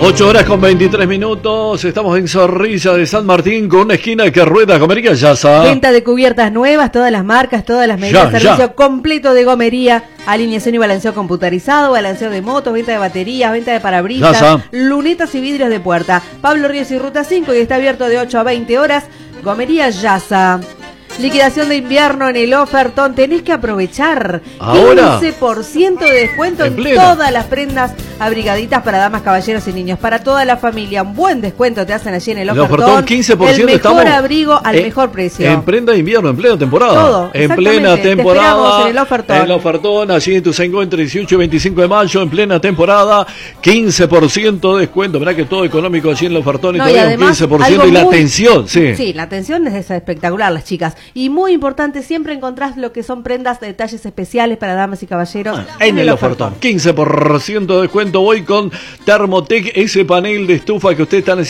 8 horas con 23 minutos, estamos en Zorrilla de San Martín con una esquina que rueda Gomería Yasa. Venta de cubiertas nuevas, todas las marcas, todas las medidas, servicio completo de gomería, alineación y balanceo computarizado, balanceo de motos, venta de baterías, venta de parabrisas, Yasa, lunetas y vidrios de puerta. Pablo Ríos y Ruta 5 y está abierto de 8 a 20 horas, Gomería Yasa. Liquidación de invierno en el ofertón, tenés que aprovechar. Ahora 15% de descuento en todas las prendas abrigaditas para damas, caballeros y niños. Para toda la familia, un buen descuento te hacen allí en el ofertón. 15%, el mejor abrigo al mejor precio. En prenda de invierno, en plena temporada. Todo, en plena temporada. En el ofertón. En el ofertón, allí en tu encuentros 18 y 25 de mayo, en plena temporada. 15% de descuento. Mirá que todo económico allí en el ofertón y todavía además, un 15%. Y la atención, sí, la atención es espectacular, las chicas. Y muy importante, siempre encontrás lo que son prendas de detalles especiales para damas y caballeros en el ofertón. 15% de descuento. Voy con Thermotec, ese panel de estufa que usted está necesitando.